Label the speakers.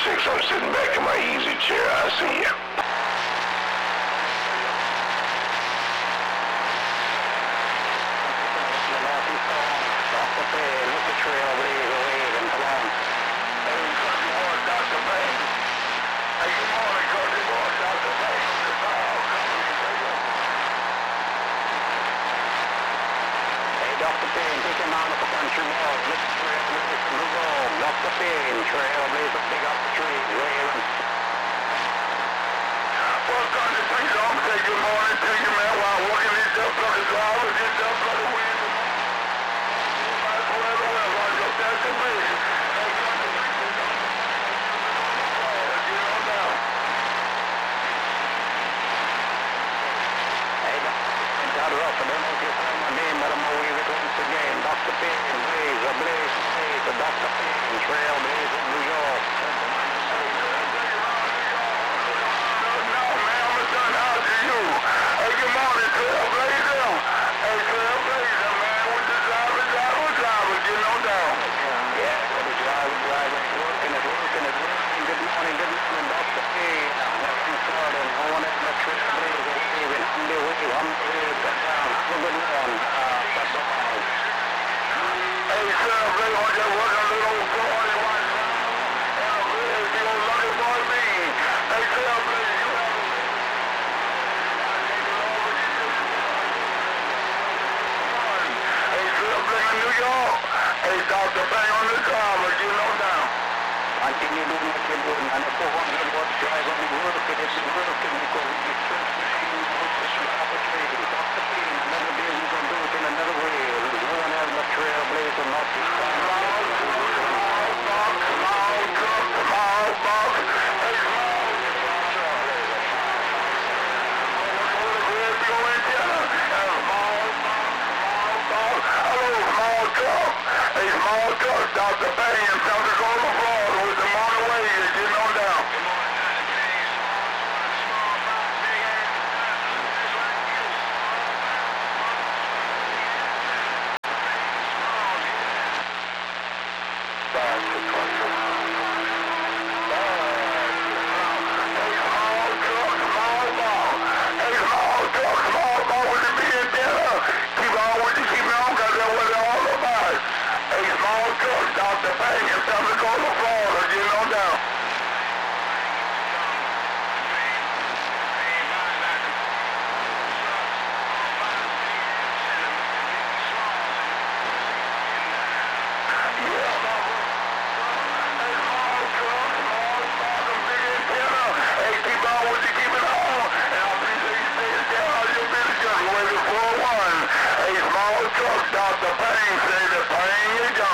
Speaker 1: 6, I'm sitting back in my easy chair. I see you.
Speaker 2: Dr. Payne, take him out of the country wall. Let's move on. Dr. Payne, trailblazer, pick up the trees, waving.
Speaker 3: Well, Dr. Payne, I'm saying good morning to you, man. While working these dump truckers drivers, these dump truckers wind. Forever well, like your Dr. Payne.
Speaker 2: Dr. Ruff, I don't know if you find my name, but I'm going to wave it once again. Dr. Payne, Blazer, Blazer, Dr. Payne, Trailblazer, New York.
Speaker 3: No, man, I'm done. How do you? Hey, good morning, Trailblazer. Hey, Trailblazer, man, with the driver, getting on down.
Speaker 2: Yeah, with the driver, working. Good morning, Dr. Payne. Working hard and on at the Trailblazer, waving, I'm the way, have a good one. That's all.
Speaker 3: Hey, Trailblazer, I'm just working a little old 40 right now. And I'm really feeling lucky for me. Hey, Trailblazer, you have a... Hey, Trailblazer, New York. Hey, Dr. Payne on the driver, getting on down.
Speaker 2: Continue doing what you're doing, and if you want to watch driving and working, it's working because it's just Dr. Payne, another day we're going to do it in another way. There's no one else but Trailblazer, not this time.
Speaker 3: Hey, small truck, Dr. Payne, Pensacola, Florida, with the morning wave, getting on down. Dr. Payne in Pensacola, Florida, getting on down. Dr. Payne say the pain is gone.